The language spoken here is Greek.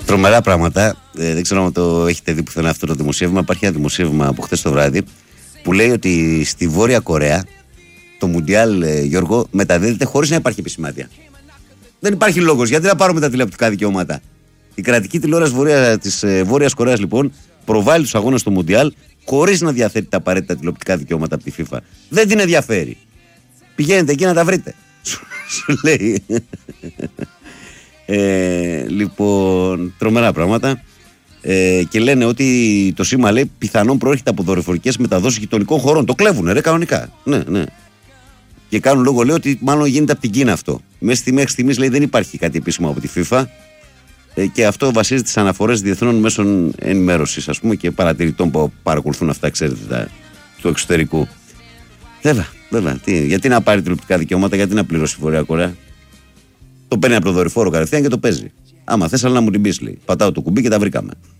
Τρομερά πράγματα. Δεν ξέρω αν το έχετε δει πουθενά αυτό το δημοσίευμα. Υπάρχει ένα δημοσίευμα από χθες το βράδυ που λέει ότι στη Βόρεια Κορέα το Μουντιάλ, Γιώργο, μεταδίδεται χωρίς να υπάρχει επισημάδια. Δεν υπάρχει λόγος. Γιατί να πάρουμε τα τηλεοπτικά δικαιώματα. Η κρατική τηλεόραση της Βόρειας Κορέας λοιπόν προβάλλει τους αγώνες στο Μουντιάλ χωρίς να διαθέτει τα απαραίτητα τηλεοπτικά δικαιώματα από τη FIFA. Δεν την ενδιαφέρει. Πηγαίνετε εκεί να τα βρείτε. Σου λέει. Λοιπόν, τρομερά πράγματα. Και λένε ότι το σήμα λέει πιθανόν προέρχεται από δορυφορικές μεταδόσεις γειτονικών χωρών. Το κλέβουνε, ρε, κανονικά. Ναι, ναι. Και κάνουν λόγο, λέει, ότι μάλλον γίνεται από την Κίνα αυτό. Μέχρι στιγμής λέει δεν υπάρχει κάτι επίσημο από τη FIFA. Και αυτό βασίζεται στις αναφορές διεθνών μέσων ενημέρωσης, ας πούμε, και παρατηρητών που παρακολουθούν αυτά, ξέρετε, του εξωτερικού. Βέβαια. Γιατί να πάρει τηλεοπτικά δικαιώματα, γιατί να πληρώσει η Βόρεια Κορέα. Το παίρνει από το δορυφόρο κατευθείαν και το παίζει. Άμα θες, αλλά να μου την πεις, λέει. Πατάω το κουμπί και τα βρήκαμε.